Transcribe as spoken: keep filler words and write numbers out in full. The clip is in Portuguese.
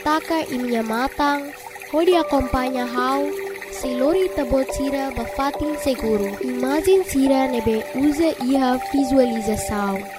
ataca e minha matang, onde acompanha how, se lori tabot sira bafatin seguro. Imagem sira nebe usa iha visualização.